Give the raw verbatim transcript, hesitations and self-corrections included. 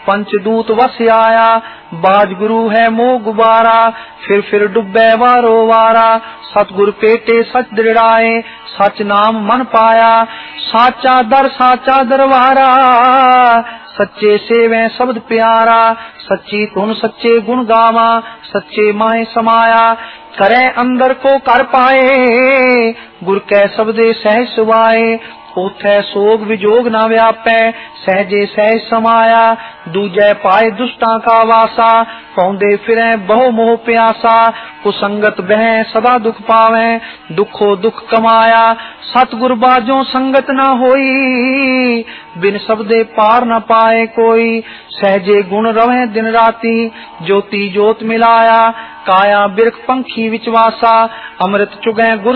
पंचदूत वस आया, बाज गुरु है मोह गुबारा, फिर फिर डुब्बे वारो वारा, सतगुर पेटे सच दृढ़ाए, सच नाम मन पाया, साचा दर साचा दरबारा, सच्चे सेवे शब्द प्यारा, सच्ची धुन सच्चे गुण गावा, सच्चे माहे समाया, करे अंदर को कर पाए, गुर कै शब्दे सहज सुभाए, ओथै सोग विजोग ना व्यापै, सहजे सहज समाया, दूजै पाए दुष्टां का वासा, पौंदे फिरै बहु मोह प्यासा, कुसंगत बह सदा दुख पावै, दुखो दुख कमाया, सतगुर बाजों संगत न होई, बिन शब्दे पार न पाए कोई, सहजे गुण रवै दिन राती, ज्योति जोत मिलाया, काया बिरख पंखी विचवासा, अमृत चुगै गुर